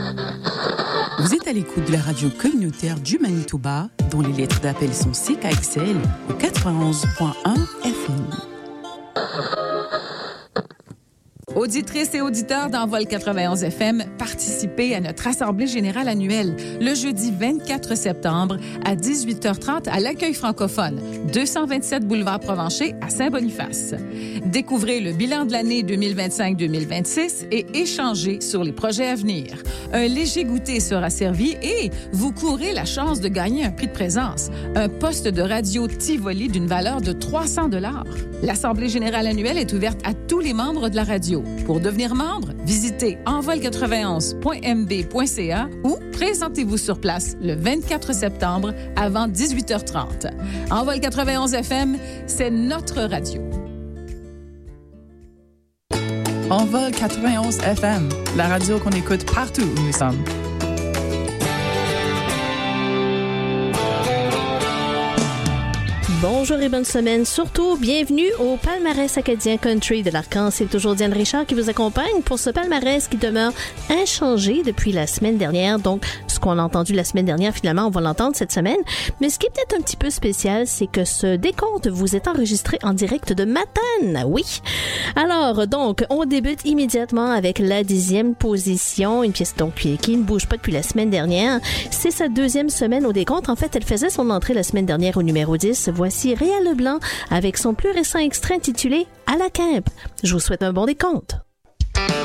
Vous êtes à l'écoute de la radio communautaire du Manitoba, dont les lettres d'appel sont CKXL au 91.1 FM. Auditrices et auditeurs d'Envol 91 FM, participez à notre Assemblée générale annuelle le jeudi 24 septembre à 18h30 à l'accueil francophone, 227 boulevard Provencher à Saint-Boniface. Découvrez le bilan de l'année 2025-2026 et échangez sur les projets à venir. Un léger goûter sera servi et vous courez la chance de gagner un prix de présence, un poste de radio Tivoli d'une valeur de 300 $. L'Assemblée générale annuelle est ouverte à tous les membres de la radio. Pour devenir membre, visitez envol91.mb.ca ou présentez-vous sur place le 24 septembre avant 18h30. Envol 91 FM, c'est notre radio. Envol 91 FM, la radio qu'on écoute partout où nous sommes. Bonjour et bonne semaine. Surtout, bienvenue au palmarès acadien country de l'Arcan. C'est toujours Diane Richard qui vous accompagne pour ce palmarès qui demeure inchangé depuis la semaine dernière. Donc, ce qu'on a entendu la semaine dernière, finalement, on va l'entendre cette semaine. Mais ce qui est peut-être un petit peu spécial, c'est que ce décompte vous est enregistré en direct de Matane. Oui. Alors, donc, on débute immédiatement avec la 10e position. Une pièce donc qui ne bouge pas depuis la semaine dernière. C'est sa deuxième semaine au décompte. En fait, elle faisait son entrée la semaine dernière au numéro 10. Voici Réa Leblanc avec son plus récent extrait intitulé « À la Quimpe ». Je vous souhaite un bon décompte.